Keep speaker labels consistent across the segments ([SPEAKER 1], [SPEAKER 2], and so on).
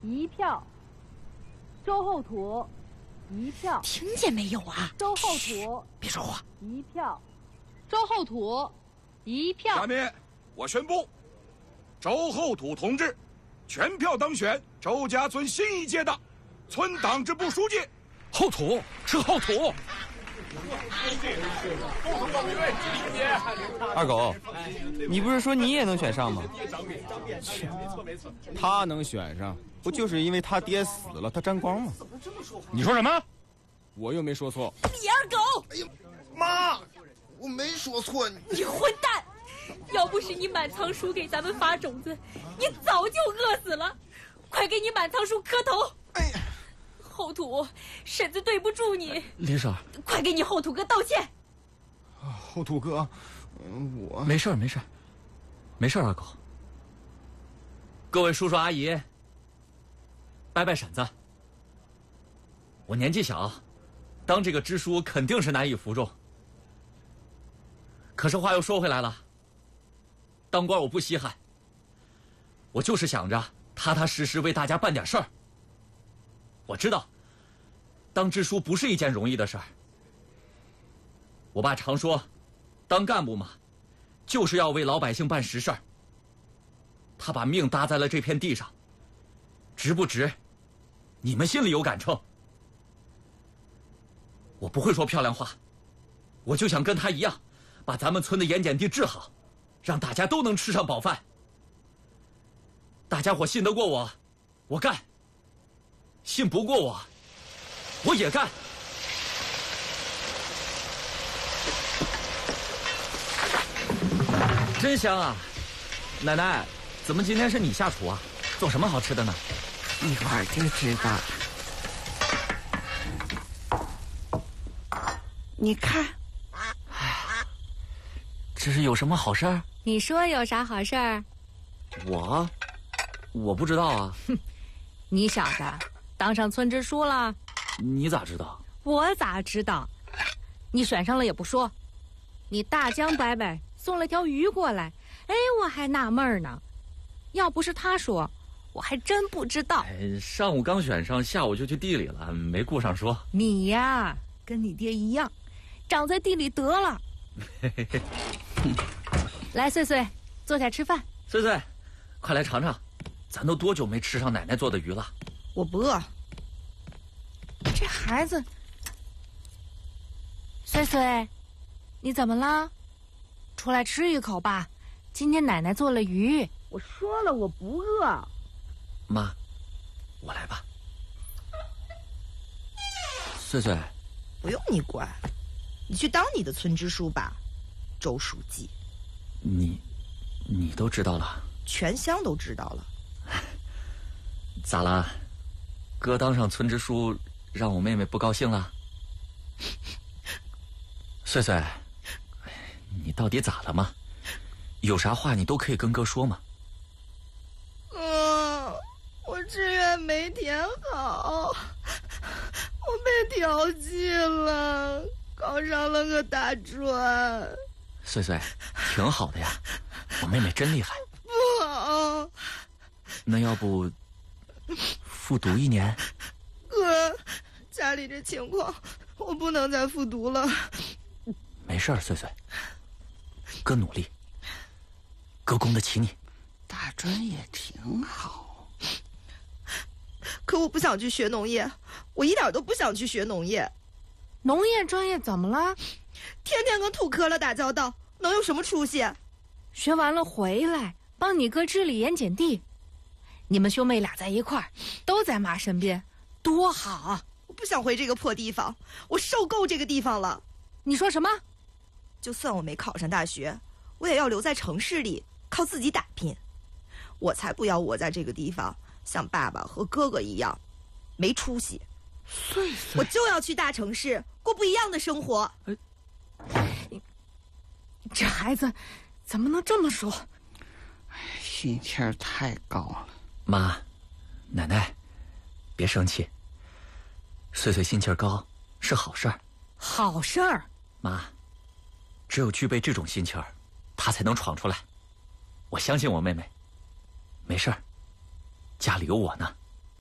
[SPEAKER 1] 1票。周厚土1票。
[SPEAKER 2] 听见没有啊？
[SPEAKER 1] 周厚土，
[SPEAKER 2] 别说话。
[SPEAKER 1] 1票。周厚土1票。
[SPEAKER 3] 下面我宣布，周厚土同志全票当选周家村新一届的村党支部书记。
[SPEAKER 4] 厚土是厚土。
[SPEAKER 5] 二狗，你不是说你也能选上吗？
[SPEAKER 6] 他能选上，不就是因为他爹死了，他沾光吗？
[SPEAKER 4] 你说什么？
[SPEAKER 6] 我又没说错。
[SPEAKER 2] 你二狗！
[SPEAKER 7] 哎呀，妈，我没说错。
[SPEAKER 2] 你混蛋！要不是你满仓叔给咱们发种子，你早就饿死了。快给你满仓叔磕头！
[SPEAKER 7] 哎呀，
[SPEAKER 2] 厚土，婶子对不住你。
[SPEAKER 4] 李婶，
[SPEAKER 2] 快给你厚土哥道歉。
[SPEAKER 6] 厚土哥，我
[SPEAKER 4] 没事没事，没事，二狗。各位叔叔阿姨，拜拜婶子。我年纪小，当这个支书肯定是难以服众。可是话又说回来了，当官我不稀罕，我就是想着踏踏实实为大家办点事儿。我知道，当支书不是一件容易的事儿。我爸常说，当干部嘛，就是要为老百姓办实事儿。他把命搭在了这片地上，值不值，你们心里有杆秤。我不会说漂亮话，我就想跟他一样，把咱们村的盐碱地治好，让大家都能吃上饱饭。大家伙信得过我，我干；信不过我也干。真香啊！奶奶，怎么今天是你下厨啊？做什么好吃的呢？
[SPEAKER 8] 一会儿就知道。你看，
[SPEAKER 4] 这是有什么好事儿？
[SPEAKER 2] 你说有啥好事儿？
[SPEAKER 4] 我不知道啊。
[SPEAKER 2] 你小子当上村支书了？
[SPEAKER 4] 你咋知道？
[SPEAKER 2] 我咋知道？你选上了也不说，你大江伯伯送了条鱼过来，哎，我还纳闷呢。要不是他说，我还真不知道。
[SPEAKER 4] 上午刚选上，下午就去地里了，没顾上说。
[SPEAKER 2] 你呀，跟你爹一样，长在地里得了。来，穗穗，坐下吃饭。
[SPEAKER 4] 穗穗，快来尝尝，咱都多久没吃上奶奶做的鱼了？
[SPEAKER 8] 我不饿。这孩子，
[SPEAKER 2] 穗穗，你怎么了？出来吃一口吧，今天奶奶做了鱼。
[SPEAKER 1] 我说了我不饿。
[SPEAKER 4] 妈，我来吧。穗穗，
[SPEAKER 8] 不用你管，你去当你的村支书吧，周书记。
[SPEAKER 4] 你都知道了？
[SPEAKER 8] 全乡都知道了。
[SPEAKER 4] 咋了？哥当上村支书，让我妹妹不高兴了？穗穗，你到底咋了嘛？有啥话你都可以跟哥说嘛。
[SPEAKER 8] 我志愿没填好，我被调剂了，考上了个大专。
[SPEAKER 4] 穗穗，挺好的呀，我妹妹真厉害。
[SPEAKER 8] 不好。
[SPEAKER 4] 那要不复读1年？
[SPEAKER 8] 哥，家里这情况，我不能再复读了。
[SPEAKER 4] 没事儿，穗穗，哥努力，哥供得起你。
[SPEAKER 8] 大专也挺好。可我不想去学农业，我一点都不想去学农业。
[SPEAKER 2] 农业专业怎么了？
[SPEAKER 8] 天天跟土坷垃打交道，能有什么出息？
[SPEAKER 2] 学完了回来帮你哥治理盐碱地，你们兄妹俩在一块儿，都在妈身边，多好啊！
[SPEAKER 8] 我不想回这个破地方，我受够这个地方了。
[SPEAKER 2] 你说什么？
[SPEAKER 8] 就算我没考上大学，我也要留在城市里，靠自己打拼。我才不要我在这个地方像爸爸和哥哥一样没出息。
[SPEAKER 2] 穗穗，
[SPEAKER 8] 我就要去大城市过不一样的生活。
[SPEAKER 2] 这孩子怎么能这么说？
[SPEAKER 8] 心气儿太高了。
[SPEAKER 4] 妈，奶奶，别生气。穗穗心气儿高是好事儿。
[SPEAKER 2] 好事儿。
[SPEAKER 4] 妈，只有具备这种心气儿，她才能闯出来。我相信我妹妹，没事儿，家里有我呢。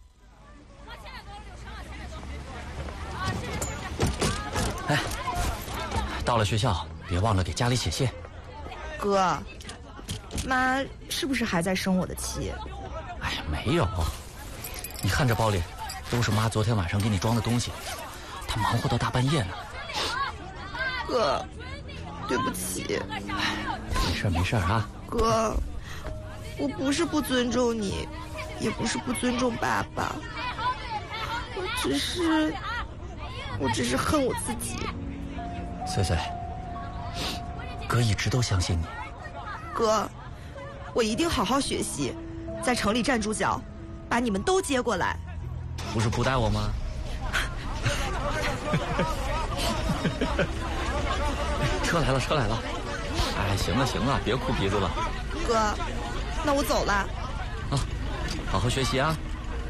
[SPEAKER 4] 到了学校别忘了给家里写信。
[SPEAKER 8] 哥，妈是不是还在生我的气？
[SPEAKER 4] 哎呀，没有，你看这包里都是妈昨天晚上给你装的东西，她忙活到大半夜呢。
[SPEAKER 8] 哥，对不起。
[SPEAKER 4] 没事没事啊。
[SPEAKER 8] 哥，我不是不尊重你，也不是不尊重爸爸，我只是恨我自己。
[SPEAKER 4] 穗穗，哥一直都相信你。
[SPEAKER 8] 哥，我一定好好学习，在城里站住脚，把你们都接过来。
[SPEAKER 4] 不是不带我吗？车来了，车来了！哎，行了行了，别哭鼻子了。
[SPEAKER 8] 哥，那我走了。
[SPEAKER 4] 啊，好好学习啊。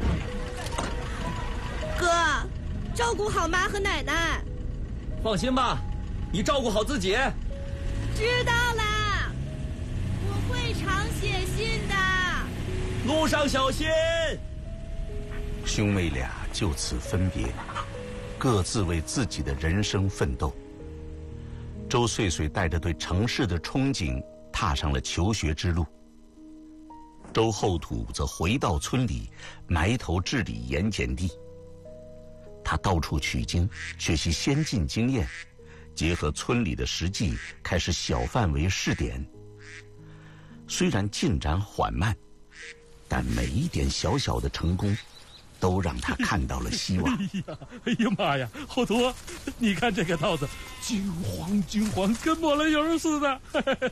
[SPEAKER 8] 哥，照顾好妈和奶奶。
[SPEAKER 4] 放心吧，你照顾好自己。
[SPEAKER 8] 知道啦，我会常写信的。
[SPEAKER 4] 路上小心。
[SPEAKER 9] 兄妹俩就此分别，各自为自己的人生奋斗。周穗穗带着对城市的憧憬，踏上了求学之路。周厚土则回到村里，埋头治理盐碱地。他到处取经，学习先进经验，结合村里的实际，开始小范围试点。虽然进展缓慢，但每一点小小的成功，都让他看到了希望。
[SPEAKER 3] 哎呀妈呀，厚土，你看这个稻子，金黄，跟抹了油似的。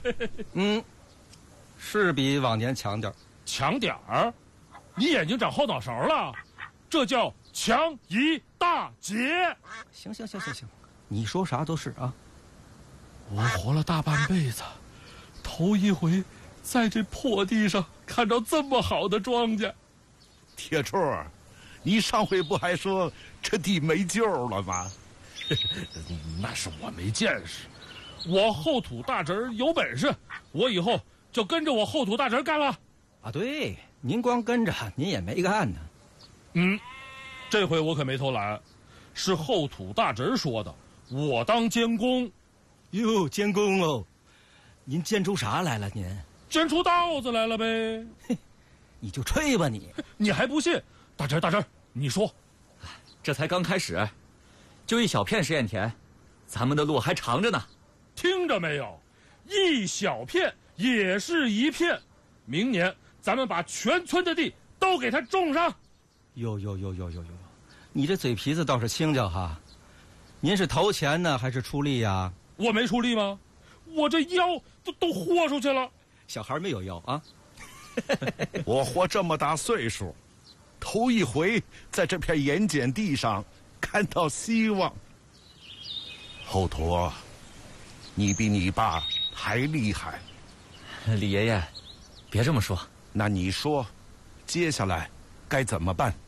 [SPEAKER 5] 是比往年强点儿。
[SPEAKER 3] 强点儿？你眼睛长后脑勺了？这叫强一大截。
[SPEAKER 5] 行，你说啥都是啊。
[SPEAKER 3] 我活了大半辈子，头一回在这破地上看到这么好的庄稼。
[SPEAKER 7] 铁柱，你上回不还说这地没救了吗？
[SPEAKER 3] 那是我没见识，我厚土大侄儿有本事，我以后就跟着我厚土大侄儿干了。
[SPEAKER 5] 啊，对，您光跟着，您也没干呢。
[SPEAKER 3] 这回我可没偷懒，是厚土大侄儿说的，我当监工。
[SPEAKER 5] 哟，监工哦，您监出啥来了？您
[SPEAKER 3] 监出稻子来了呗。
[SPEAKER 5] 你就吹吧你！
[SPEAKER 3] 你还不信？大侄儿，你说。
[SPEAKER 4] 这才刚开始，就一小片试验田，咱们的路还长着呢。
[SPEAKER 3] 听着没有？一小片也是一片，明年咱们把全村的地都给它种上。
[SPEAKER 5] 哟，你这嘴皮子倒是轻巧哈。您是投钱呢，还是出力呀？
[SPEAKER 3] 我没出力吗？我这腰都豁出去了。
[SPEAKER 5] 小孩没有腰啊。
[SPEAKER 7] 我活这么大岁数，头一回在这片盐碱地上看到希望。厚土，你比你爸还厉害。
[SPEAKER 4] 李爷爷，别这么说。
[SPEAKER 7] 那你说，接下来该怎么办？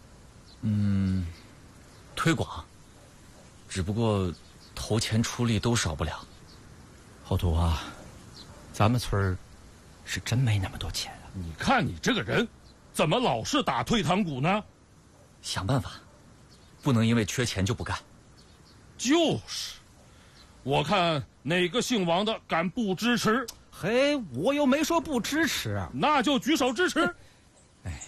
[SPEAKER 4] 推广。只不过投钱出力都少不了。
[SPEAKER 5] 厚土啊，咱们村儿是真没那么多钱啊。
[SPEAKER 3] 你看你这个人，怎么老是打退堂鼓呢？
[SPEAKER 4] 想办法，不能因为缺钱就不干。
[SPEAKER 3] 就是，我看哪个姓王的敢不支持？
[SPEAKER 5] 嘿，我又没说不支持啊。
[SPEAKER 3] 那就举手支持。
[SPEAKER 5] 哎，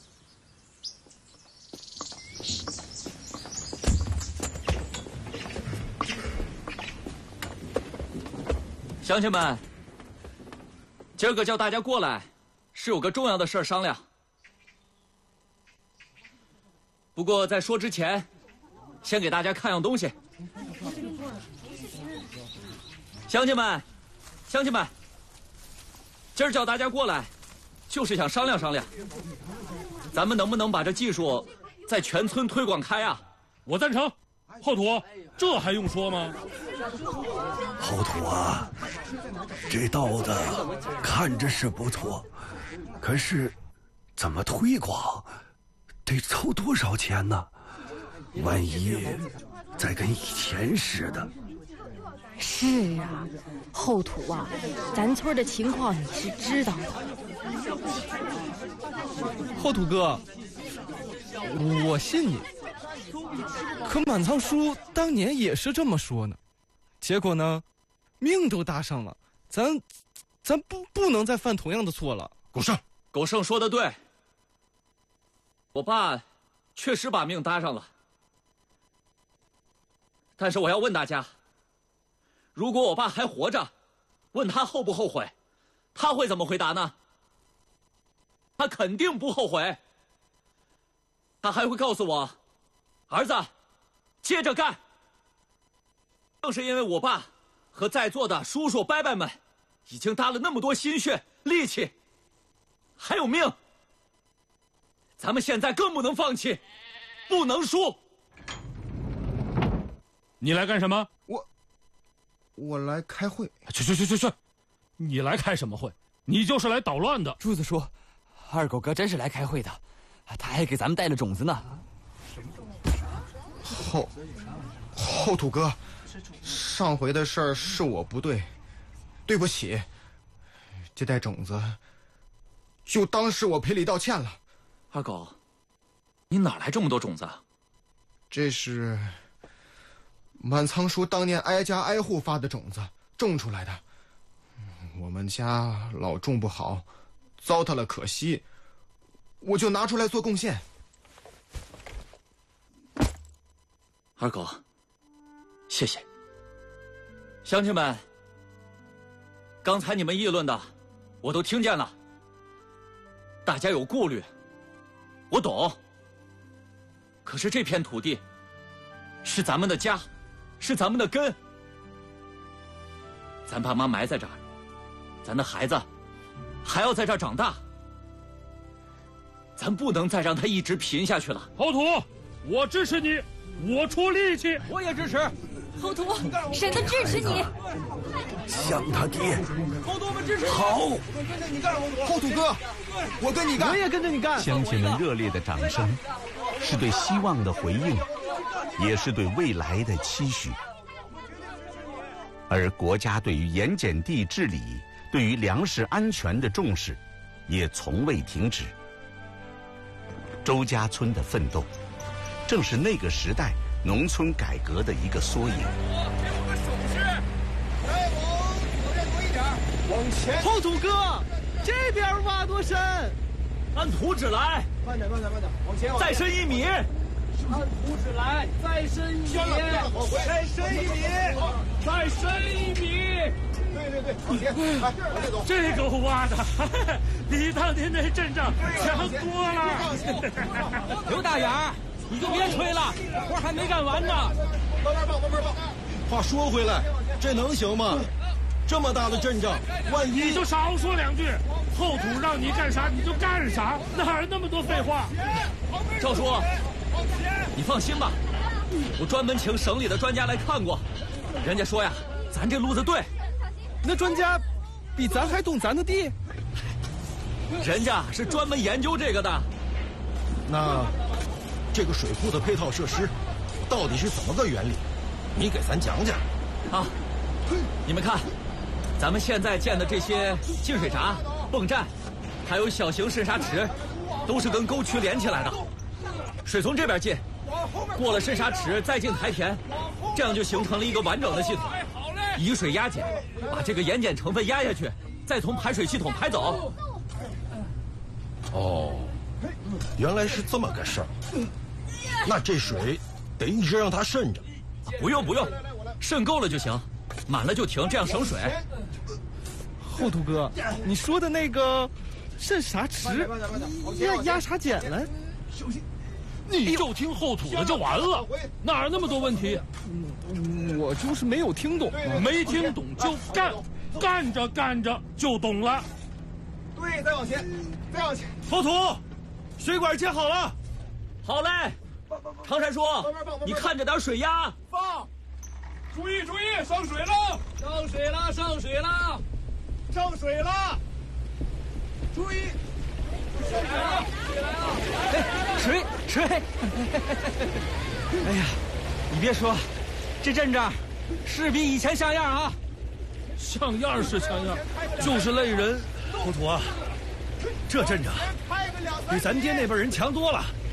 [SPEAKER 4] 乡亲们，今儿个叫大家过来，是有个重要的事儿商量。不过在说之前，先给大家看样东西。乡亲们，今儿叫大家过来，就是想商量商量，咱们能不能把这技术在全村推广开啊？
[SPEAKER 3] 我赞成。厚土，这还用说吗？
[SPEAKER 10] 厚土啊，这稻子看着是不错，可是怎么推广，得凑多少钱呢？万一再跟以前似的。
[SPEAKER 1] 是啊，厚土啊，咱村的情况你是知道的。
[SPEAKER 5] 厚土哥，我信你。可满仓叔当年也是这么说呢，结果呢，
[SPEAKER 11] 命都搭上了，咱不能再犯同样的错了。
[SPEAKER 7] 狗剩，
[SPEAKER 4] 狗剩说的对，我爸确实把命搭上了。但是我要问大家，如果我爸还活着，问他后不后悔，他会怎么回答呢？他肯定不后悔。他还会告诉我，儿子，接着干。正是因为我爸和在座的叔叔伯伯们已经搭了那么多心血、力气，还有命，咱们现在更不能放弃，不能输。
[SPEAKER 12] 你来干什么？
[SPEAKER 6] 我来开会。
[SPEAKER 12] 去！你来开什么会？你就是来捣乱的。
[SPEAKER 13] 柱子说，二狗哥真是来开会的，他还给咱们带了种子呢。
[SPEAKER 6] 后土哥，上回的事儿是我不对，对不起。这袋种子，就当是我赔礼道歉了。
[SPEAKER 4] 二狗，你哪来这么多种子啊？
[SPEAKER 6] 这是满仓叔当年挨家挨户发的种子，种出来的。我们家老种不好，糟蹋了可惜，我就拿出来做贡献。
[SPEAKER 4] 二狗，谢谢。乡亲们，刚才你们议论的，我都听见了。大家有顾虑，我懂。可是这片土地是咱们的家，是咱们的根。咱爸妈埋在这儿，咱的孩子还要在这儿长大，咱不能再让他一直贫下去了。
[SPEAKER 12] 后土，我支持你，我出力气。
[SPEAKER 5] 我也支持。
[SPEAKER 2] 后土，婶子支持你。
[SPEAKER 10] 像他爹。
[SPEAKER 5] 后土，我们支持你。
[SPEAKER 10] 好。
[SPEAKER 6] 后土哥，我跟你干。
[SPEAKER 11] 我也跟着你干。
[SPEAKER 9] 乡亲们热烈的掌声，是对希望的回应，也是对未来的期许。而国家对于盐碱地治理、对于粮食安全的重视，也从未停止。周家村的奋斗，正是那个时代农村改革的一个缩影。
[SPEAKER 5] 再往左边多一点，往前。后土哥，这边挖多深？
[SPEAKER 4] 按图纸来。
[SPEAKER 5] 慢点，往前。
[SPEAKER 4] 再深1米。
[SPEAKER 5] 按图纸来，再深1米。再深1米，再深1米。对，往前。来，往前走。
[SPEAKER 12] 这个挖的比当年那阵仗强多了。
[SPEAKER 5] 刘大眼儿，你就别吹了，活还没干完呢。慢慢放。
[SPEAKER 11] 话说回来，这能行吗？这么大的阵仗，万一
[SPEAKER 12] 你就少说2句。后土让你干啥你就干啥，哪有那么多废话？
[SPEAKER 4] 赵叔，你放心吧，我专门请省里的专家来看过，人家说呀，咱这路子对。
[SPEAKER 11] 那专家比咱还懂咱的地？
[SPEAKER 4] 人家是专门研究这个的。
[SPEAKER 11] 那这个水库的配套设施到底是怎么个原理？你给咱讲讲。
[SPEAKER 4] 啊，你们看，咱们现在建的这些进水闸、泵站，还有小型渗沙池，都是跟沟渠连起来的。水从这边进，过了渗沙池再进台田，这样就形成了一个完整的系统。以水压碱，把这个盐碱成分压下去，再从排水系统排走。
[SPEAKER 11] 哦，原来是这么个事儿。那这水得一直让它渗着。
[SPEAKER 4] 不用，渗够了就行，满了就停，这样省水。
[SPEAKER 11] 后土哥，你说的那个渗啥池？压啥碱了？
[SPEAKER 12] 你就听后土的就完了，哪有那么多问题？
[SPEAKER 11] 我就是没有听懂。
[SPEAKER 12] 没听懂就干，干着就懂了。
[SPEAKER 5] 对，再往前。
[SPEAKER 11] 后土，水管接好了。
[SPEAKER 4] 好嘞，常山叔，你看着点水压。
[SPEAKER 5] 放，注意，上水了！注意，上水了！
[SPEAKER 13] 水！哎呀，你别说，这阵仗是比以前像样啊！
[SPEAKER 12] 像样是像样，就是累人。
[SPEAKER 11] 后土啊，这阵仗比咱爹那辈人强多了。